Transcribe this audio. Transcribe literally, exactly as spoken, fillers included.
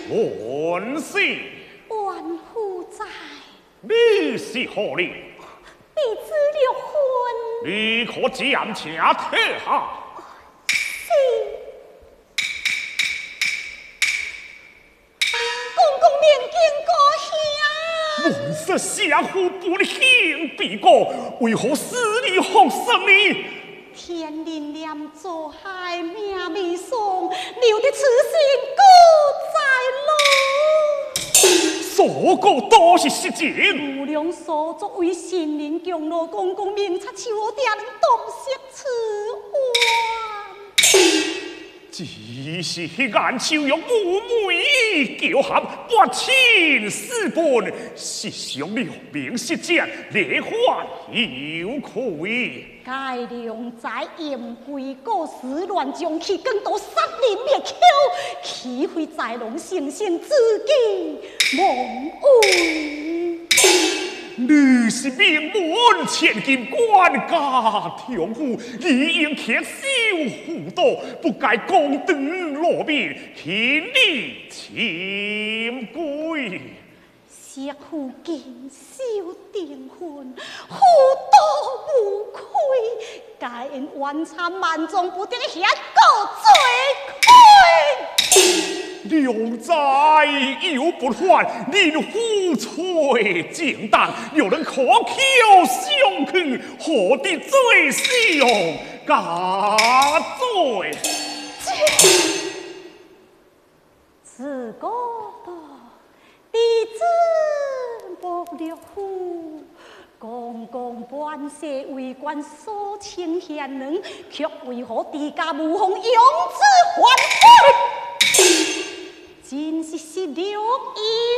万岁！ 万夫在， 你是何人？ 弟子六婚。 你可暂且退下。 是。公公面见高兄。 文色相夫不幸必过，为何死里放生呢？ 天灵念做海命未送，留的此心孤在路。 所讲都是实情。 无量所作为神灵降落，公公明察秋我定能洞悉此案。 只是眼秋用妩媚叫喊，不亲私奔，是上了明实践，烈患有愧。 该良在宴归故时，乱将其更多杀人灭口，岂会在龙先生自己蒙昧？ 你是名门千金官家丈夫，理应扪守妇道，不该公登落面，khiến你亲贵。 媳妇今宵订婚，妇道无愧，该因冤惨万众不得遐个罪愧。 良哉有不还，您夫催正当，有人可口相劝，何必罪上加罪？ 自个道，弟子莫了夫。公公半世为官所请贤能，却为何地家无风，用之还婚？真是失了意。